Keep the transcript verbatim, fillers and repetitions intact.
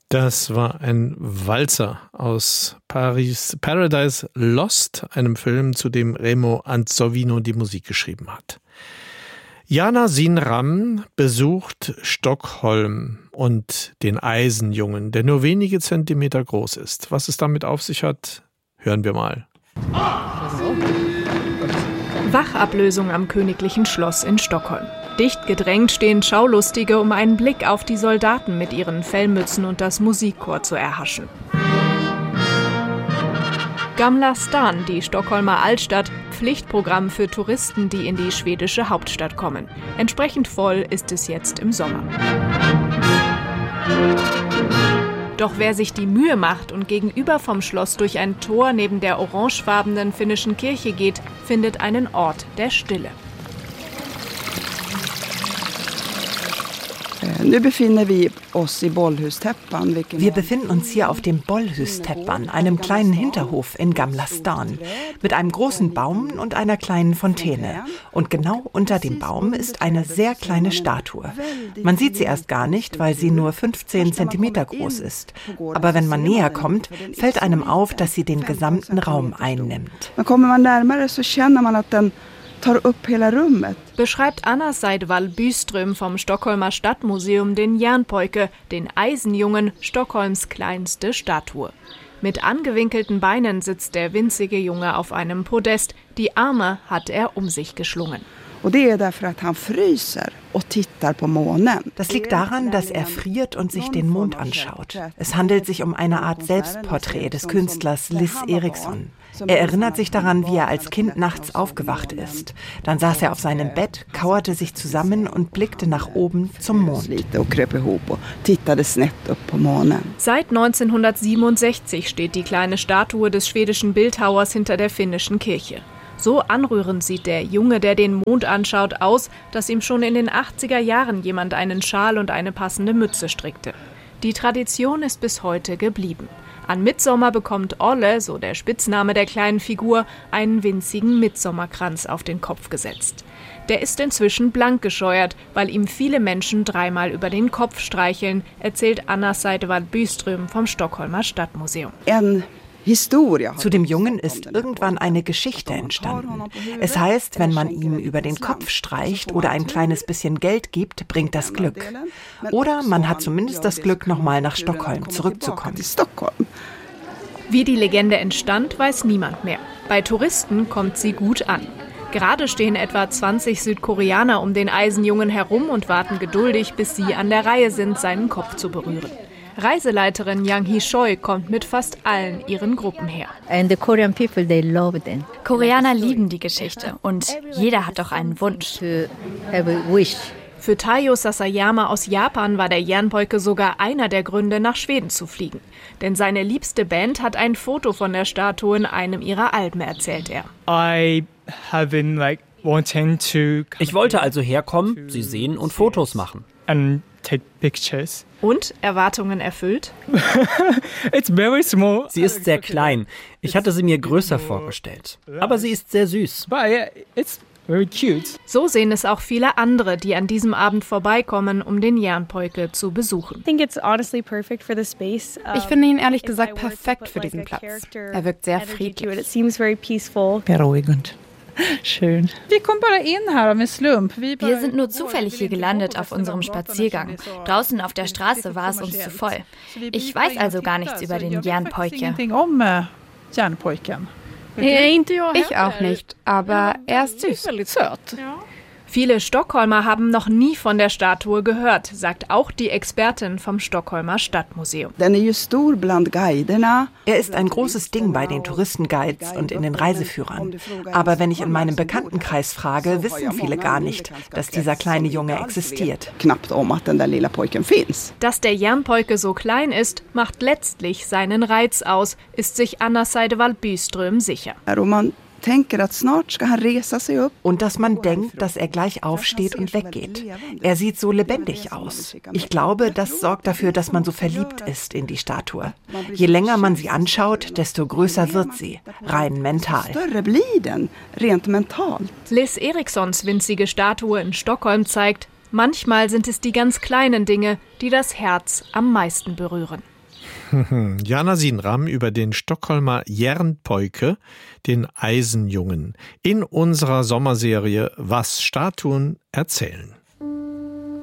Das war ein Walzer aus Paris, Paradise Lost, einem Film, zu dem Remo Anzovino die Musik geschrieben hat. Jana Sinram besucht Stockholm und den Eisenjungen, der nur wenige Zentimeter groß ist. Was es damit auf sich hat, hören wir mal. Wachablösung am Königlichen Schloss in Stockholm. Dicht gedrängt stehen Schaulustige, um einen Blick auf die Soldaten mit ihren Fellmützen und das Musikchor zu erhaschen. Gamla Stan, die Stockholmer Altstadt, Pflichtprogramm für Touristen, die in die schwedische Hauptstadt kommen. Entsprechend voll ist es jetzt im Sommer. Doch wer sich die Mühe macht und gegenüber vom Schloss durch ein Tor neben der orangefarbenen finnischen Kirche geht, findet einen Ort der Stille. Wir befinden uns hier auf dem Bollhus-Täppan, einem kleinen Hinterhof in Gamla Stan, mit einem großen Baum und einer kleinen Fontäne. Und genau unter dem Baum ist eine sehr kleine Statue. Man sieht sie erst gar nicht, weil sie nur fünfzehn Zentimeter groß ist. Aber wenn man näher kommt, fällt einem auf, dass sie den gesamten Raum einnimmt. Kommer man närmare så känner man att den tar upp hela rummet. Beschreibt Anna Seidvall Byström vom Stockholmer Stadtmuseum den Järnpojke, den Eisenjungen, Stockholms kleinste Statue. Mit angewinkelten Beinen sitzt der winzige Junge auf einem Podest. Die Arme hat er um sich geschlungen. Das liegt daran, dass er friert und sich den Mond anschaut. Es handelt sich um eine Art Selbstporträt des Künstlers Liss Eriksson. Er erinnert sich daran, wie er als Kind nachts aufgewacht ist. Dann saß er auf seinem Bett, kauerte sich zusammen und blickte nach oben zum Mond. Seit neunzehnhundertsiebenundsechzig steht die kleine Statue des schwedischen Bildhauers hinter der finnischen Kirche. So anrührend sieht der Junge, der den Mond anschaut, aus, dass ihm schon in den achtziger Jahren jemand einen Schal und eine passende Mütze strickte. Die Tradition ist bis heute geblieben. An Mittsommer bekommt Olle, so der Spitzname der kleinen Figur, einen winzigen Mittsommerkranz auf den Kopf gesetzt. Der ist inzwischen blank gescheuert, weil ihm viele Menschen dreimal über den Kopf streicheln, erzählt Anna Seidvall Byström vom Stockholmer Stadtmuseum. Zu dem Jungen ist irgendwann eine Geschichte entstanden. Es heißt, wenn man ihm über den Kopf streicht oder ein kleines bisschen Geld gibt, bringt das Glück. Oder man hat zumindest das Glück, nochmal nach Stockholm zurückzukommen. Wie die Legende entstand, weiß niemand mehr. Bei Touristen kommt sie gut an. Gerade stehen etwa zwanzig Südkoreaner um den Eisenjungen herum und warten geduldig, bis sie an der Reihe sind, seinen Kopf zu berühren. Reiseleiterin Yang Hee-choi kommt mit fast allen ihren Gruppen her. And the Korean people, they love them. Koreaner lieben die Geschichte und jeder hat doch einen Wunsch. To have a wish. Für Taiyo Sasayama aus Japan war der Järnpojke sogar einer der Gründe, nach Schweden zu fliegen. Denn seine liebste Band hat ein Foto von der Statue in einem ihrer Alben, erzählt er. I have been like wanting to. Ich wollte also herkommen, sie sehen und Fotos machen. And take pictures. Und Erwartungen erfüllt? It's very small. Sie ist sehr klein. Ich hatte sie mir größer vorgestellt. Aber sie ist sehr süß. But yeah, it's very cute. So sehen es auch viele andere, die an diesem Abend vorbeikommen, um den Järnpojke zu besuchen. Ich finde ihn ehrlich gesagt perfekt für diesen Platz. Er wirkt sehr friedlich. Beruhigend. Schön. Wir sind nur zufällig hier gelandet auf unserem Spaziergang. Draußen auf der Straße war es uns zu voll. Ich weiß also gar nichts über den Järnpojke. Ich auch nicht, aber er ist süß. Viele Stockholmer haben noch nie von der Statue gehört, sagt auch die Expertin vom Stockholmer Stadtmuseum. Er ist ein großes Ding bei den Touristenguides und in den Reiseführern. Aber wenn ich in meinem Bekanntenkreis frage, wissen viele gar nicht, dass dieser kleine Junge existiert. Dass der Järnpojke so klein ist, macht letztlich seinen Reiz aus, ist sich Anna Seidvall Byström sicher. Und dass man denkt, dass er gleich aufsteht und weggeht. Er sieht so lebendig aus. Ich glaube, das sorgt dafür, dass man so verliebt ist in die Statue. Je länger man sie anschaut, desto größer wird sie, rein mental. Liss Erikssons winzige Statue in Stockholm zeigt, manchmal sind es die ganz kleinen Dinge, die das Herz am meisten berühren. Jana Sinram über den Stockholmer Järnpojke, den Eisenjungen, in unserer Sommerserie Was Statuen erzählen.